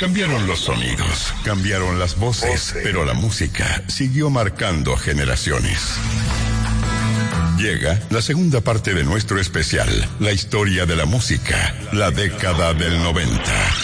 Cambiaron los sonidos, cambiaron las voces, pero la música siguió marcando generaciones. Llega la segunda parte de nuestro especial, la historia de la música, la década del 90.